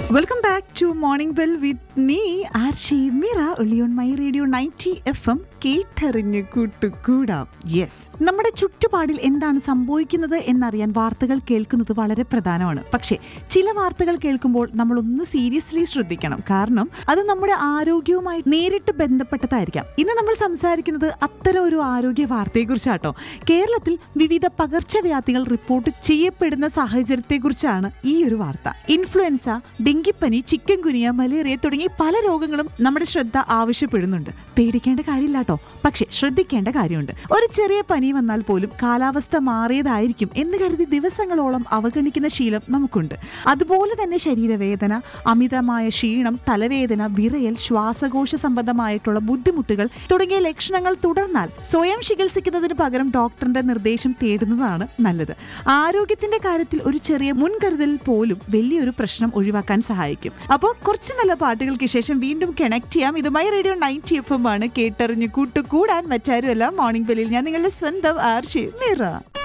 Welcome back to morning bell with me Arshi Meera ഒളി on my radio 90 FM കേട്ടറിഞ്ഞ് കൂട്ടുകൂടാം. Yes, നമ്മുടെ ചുറ്റുപാടിൽ എന്താണ് സംഭവിക്കുന്നത് എന്നറിയാൻ വാർത്തകൾ കേൾക്കുന്നത് വളരെ പ്രധാനമാണ്. പക്ഷേ ചില വാർത്തകൾ കേൾക്കുമ്പോൾ നമ്മളൊന്ന് സീരിയസ്ലി ശ്രദ്ധിക്കണം. കാരണം അത് നമ്മുടെ ആരോഗ്യവുമായി നേരിട്ട് ബന്ധപ്പെട്ടതായിരിക്കാം. ഇന്ന് നമ്മൾ സംസാരിക്കുന്നത് അത്തരം ഒരു ആരോഗ്യ വാർത്തയെക്കുറിച്ചാട്ടോ. കേരളത്തിൽ വിവിധ പകർച്ചവ്യാധികൾ റിപ്പോർട്ട് ചെയ്യപ്പെടുന്ന സാഹചര്യത്തെക്കുറിച്ചാണ് ഈ ഒരു വാർത്ത. ഇൻഫ്ലുവൻസ, ഡെങ്കിപ്പനി, ചിക്കൻ ഗുനിയ, മലേറിയ തുടങ്ങി പല രോഗങ്ങളും നമ്മുടെ ശ്രദ്ധ ആവശ്യപ്പെടുന്നുണ്ട്. പേടിക്കേണ്ട കാര്യമില്ലാട്ടോ, പക്ഷെ ശ്രദ്ധിക്കേണ്ട കാര്യമുണ്ട്. ഒരു ചെറിയ പനി വന്നാൽ പോലും കാലാവസ്ഥ മാറിയതായിരിക്കും എന്ന് കരുതി ദിവസങ്ങളോളം അവഗണിക്കുന്ന ശീലം നമുക്കുണ്ട്. അതുപോലെ തന്നെ ശരീരവേദന, അമിതമായ ക്ഷീണം, തലവേദന, വിറയൽ, ശ്വാസകോശ സംബന്ധമായിട്ടുള്ള ബുദ്ധിമുട്ടുകൾ തുടങ്ങിയ ലക്ഷണങ്ങൾ തുടർന്നാൽ സ്വയം ചികിത്സിക്കുന്നതിന് പകരം ഡോക്ടറിന്റെ നിർദ്ദേശം തേടുന്നതാണ് നല്ലത്. ആരോഗ്യത്തിന്റെ കാര്യത്തിൽ ഒരു ചെറിയ മുൻകരുതൽ പോലും വലിയൊരു പ്രശ്നം ഒഴിവാക്കാൻ സഹായിക്കും. അപ്പോൾ കുറച്ച് നല്ല പാട്ടുകൾക്ക് ശേഷം വീണ്ടും കണക്ട് ചെയ്യാം. ഇത് മൈ റേഡിയോ 90 FM ആണ്. കേട്ടറിഞ്ഞ് കൂട്ടുകൂടാൻ മറ്റാരുമല്ല, മോർണിംഗ് ബെല്ലിൽ ഞാൻ നിങ്ങളുടെ സ്വന്തം ആർഷി മീറ.